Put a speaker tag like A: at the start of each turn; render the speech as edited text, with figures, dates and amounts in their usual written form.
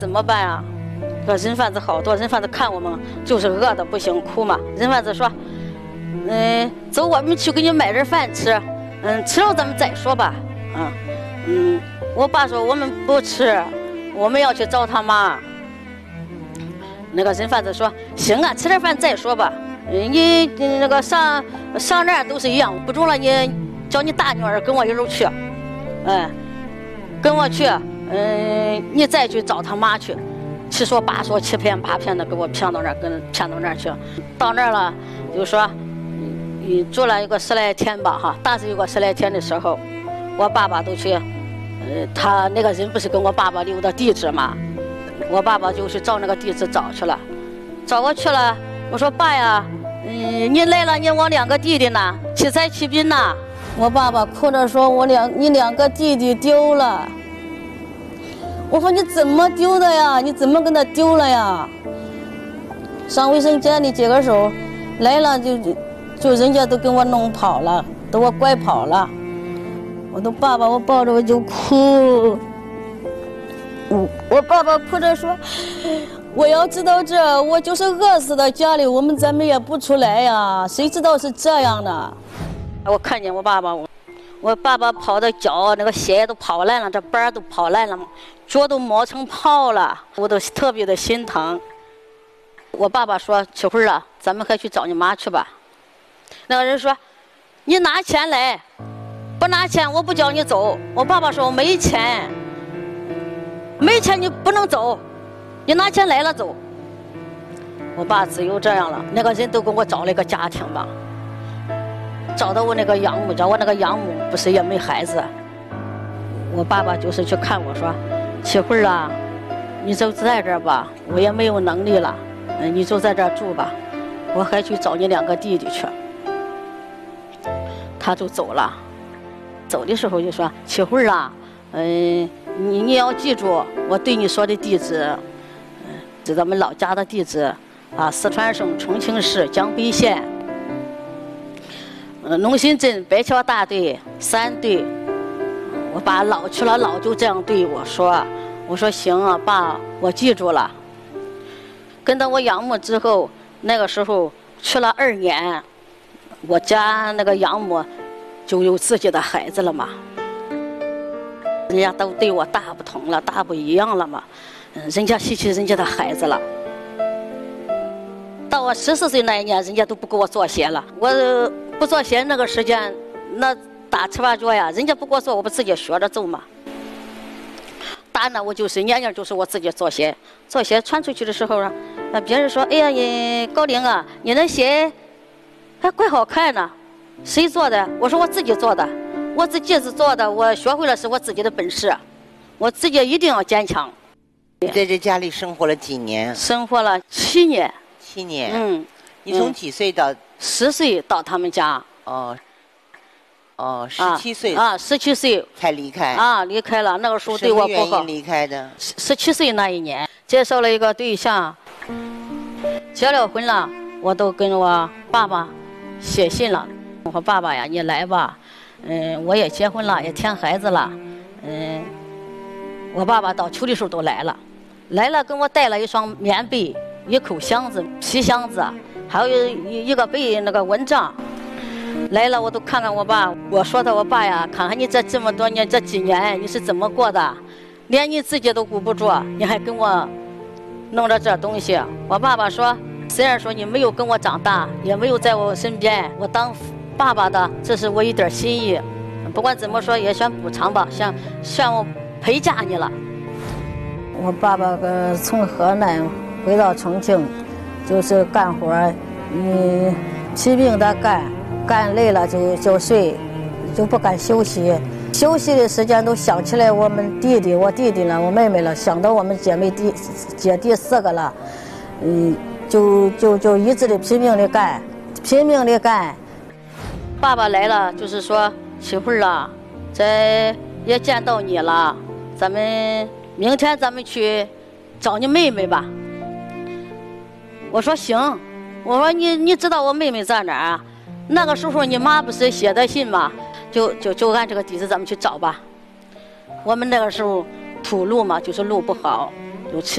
A: 怎么办啊？说人贩子好多，人贩子看我们就是饿的不行，哭嘛。人贩子说，走，我们去给你买点饭吃，吃了咱们再说吧。我爸说我们不吃，我们要去找他妈。那个人贩子说，行啊，吃点饭再说吧。你那个上那儿都是一样，不中了你叫你大女儿跟我一块去，跟我去，你再去找他妈去，七说八说七骗八骗的给我骗到那儿去，到那儿了就说，住了有个10来天吧哈，大致有个10来天的时候，我爸爸都去，他那个人不是跟我爸爸留的地址吗？我爸爸就去照那个地址找去了，找我去了，我说爸呀，你来了，你我2个弟弟呢，七彩七宾呢。我爸爸哭着说，你2个弟弟丢了。我说你怎么丢的呀？你怎么跟他丢了呀？上卫生间里接个手，来了就人家都跟我弄跑了，都我拐跑了。我爸爸，我抱着我就哭。我爸爸哭着说，我要知道这，我就是饿死的，家里咱们也不出来呀，谁知道是这样的。我看见我爸爸，我爸爸跑的脚那个鞋都跑烂了，这板都跑烂了，脚都磨成泡了，我都特别的心疼。我爸爸说，起会儿了，咱们还去找你妈去吧。那个人说，你拿钱来，不拿钱我不叫你走。我爸爸说，我没钱，没钱你不能走，你拿钱来了走。我爸只有这样了，那个人都给我找了一个家庭吧，找到我那个养母家，我那个养母不是也没孩子。我爸爸就是去看我说，起会儿了，你就在这儿吧，我也没有能力了，你就在这儿住吧，我还去找你2个弟弟去。他就走了，走的时候就说，起会儿了，你要记住我对你说的地址，是咱们老家的地址啊，四川省重庆市江北县龙兴镇白桥大队3队。我爸老去了，老就这样对我说，我说行啊爸，我记住了。跟到我养母之后，那个时候去了2年，我家那个养母就有自己的孩子了嘛，人家都对我大不同了，大不一样了嘛，人家吸取人家的孩子了。到我14岁那一年，人家都不给我做鞋了，我不做鞋那个时间，那打7、8脚呀，人家不给我做，我不自己学着走嘛。打呢，我就是年年就是我自己做鞋穿出去的时候啊，别人说，哎呀，你高玲啊，你那鞋还怪好看呢，谁做的？我说我自己做的，我自己是做的，我学会了是我自己的本事，我自己一定要坚强。
B: 你在这家里生活了几年？
A: 生活了7年。
B: 7年。你从几岁到
A: ？10岁到他们家。
B: 17岁
A: 17岁
B: 才离开
A: 离开了。那个时候对我不好。什么
B: 原因离开的
A: ？17岁那一年，介绍了一个对象，结了婚了，我都跟我爸爸写信了。我说爸爸呀，你来吧，我也结婚了，也添孩子了，我爸爸到秋的时候都来了，跟我带了一双棉被，一口箱子皮箱子，还有一个被那个蚊帐。来了，我都看看我爸。我说的我爸呀，看看你这么多年，这几年你是怎么过的？连你自己都顾不住，你还跟我弄着这东西。我爸爸说，虽然说你没有跟我长大，也没有在我身边，我当爸爸的，这是我一点心意。不管怎么说，也想补偿吧，像我陪嫁你了。我爸爸从河南回到重庆，就是干活，拼命的干累了就睡，就不敢休息。休息的时间都想起来我弟弟了，我妹妹了，想到我们姐弟4个了，就一直的拼命的干。爸爸来了，就是说媳妇儿了，也见到你了，明天咱们去找你妹妹吧。我说行，我说你知道我妹妹在哪儿啊？那个时候你妈不是写的信吗？就按这个地址咱们去找吧。我们那个时候土路嘛，就是路不好，有